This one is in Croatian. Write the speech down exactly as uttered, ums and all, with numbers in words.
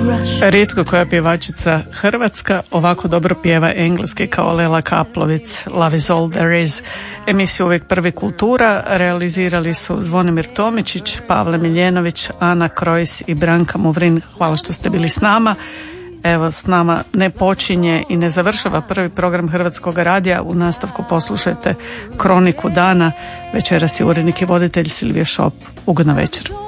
Rijetko koja pjevačica hrvatska ovako dobro pjeva engleski kao Lela Kaplovic. Love is all there is. Emisiju Uvijek prvi kultura realizirali su Zvonimir Tomičić, Pavle Miljenović, Ana Krojs i Branka Muvrin. Hvala što ste bili s nama. Evo, s nama ne počinje i ne završava prvi program Hrvatskog radija. U nastavku poslušajte Kroniku dana. Večeras je urednik i voditelj Silvija Šop. Ugodna večer.